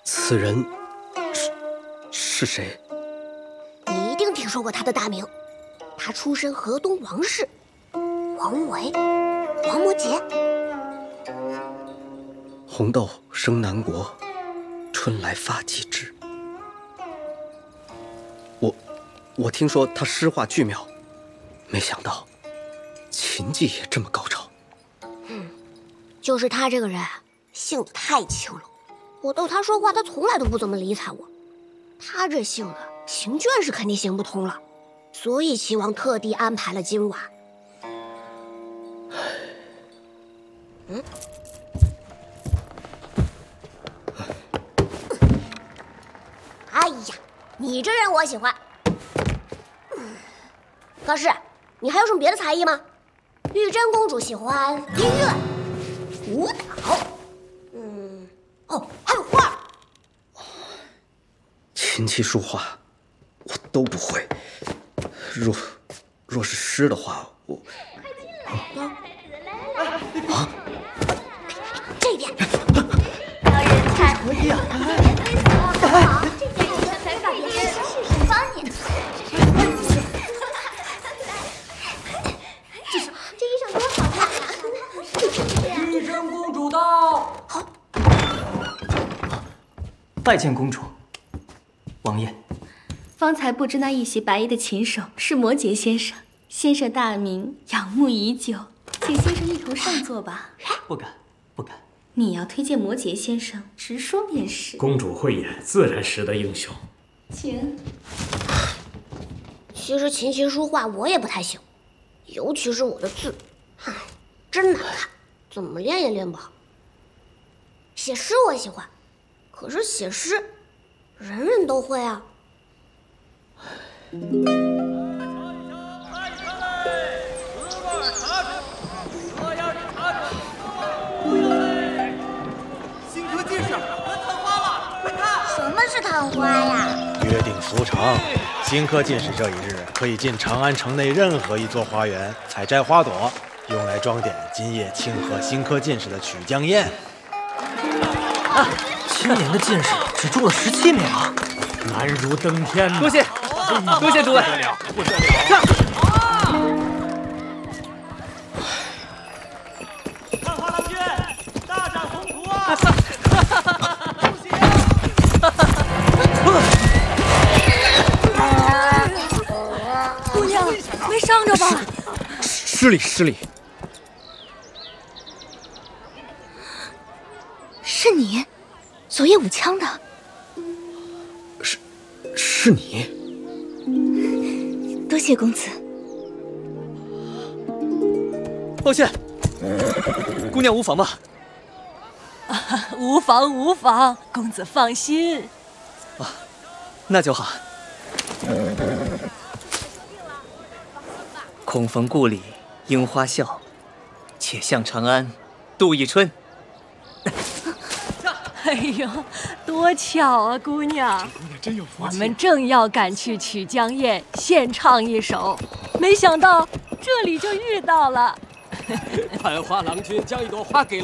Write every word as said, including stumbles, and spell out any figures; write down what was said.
此人是是谁？ 你一定听说过他的大名，他出身河东王氏，王维、王摩诘。 红豆生南国，春来发几枝。我我听说他诗画巨妙，没想到琴技也这么高超。 嗯，就是他这个人性子太轻了，我逗他说话，他从来都不怎么理睬我。他这性子，行卷是肯定行不通了，所以齐王特地安排了今晚。嗯。哎呀，你这人我喜欢。可是，你还有什么别的才艺吗？玉真公主喜欢音乐、舞蹈，嗯，哦，还有画。 琴棋书画，我都不会。若若是诗的话，我快进来！啊！啊这边。 高人才， 可以啊！ 好，这边有才法别试试，我帮你。这是这衣裳多好看啊！ 玉真公主到。 好。 拜见公主。王爷， 方才不知那一袭白衣的琴手是摩诘先生，先生大名仰慕已久，请先生一同上座吧。 不敢，不敢。 你要推荐摩诘先生，直说便是。 公主慧眼，自然识得英雄。 请。 其实琴棋书画我也不太行，尤其是我的字，唉，真难看，怎么练也练不好。写诗我喜欢，可是写诗，人人都会啊。 新科进士，人探花了，快看！ 什么是探花呀？ 约定俗成，新科进士这一日可以进长安城内任何一座花园采摘花朵，用来装点今夜庆贺新科进士的曲江宴。 啊，今年的进士只中了十七名啊， 难如登天呐！ 多谢，多谢诸位。 不得了， 探花郎君，大展宏图啊！ 姑娘，没伤着吧？ 失礼失礼。 是你，昨夜舞枪的。 是，是你。 多谢公子。 抱歉，姑娘无妨吧？ 啊，无妨无妨，公子放心。 啊，那就好。空逢故里樱花笑，且向长安度一春。 哎呦，多巧啊，姑娘！我们正要赶去曲江宴献唱一首，没想到这里就遇到了。 探花郎君将一朵花给了